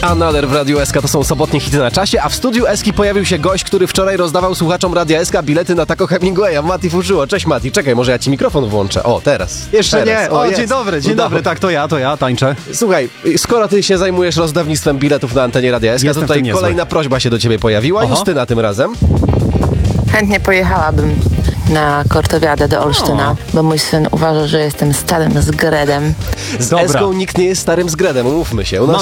Another w Radiu SK to są sobotnie hity na czasie, a w studiu Eski pojawił się gość, który wczoraj rozdawał słuchaczom Radia SK bilety na Taco Hemingwaya. Mati Fuszyło. Cześć Mati, czekaj, może ja ci mikrofon włączę. O, teraz. Jeszcze teraz. nie. O, jest. dzień dobry, tak, to ja tańczę. Słuchaj, skoro ty się zajmujesz rozdawnictwem biletów na antenie Radia SK, to Jestem w tutaj tym niezły. kolejna prośba się do ciebie pojawiła. Oho. Justyna tym razem. Chętnie pojechałabym na Kortowiadę do Olsztyna, bo mój syn uważa, że jestem starym zgredem. Z Dobra. Eską nikt nie jest starym zgredem, umówmy się. U nas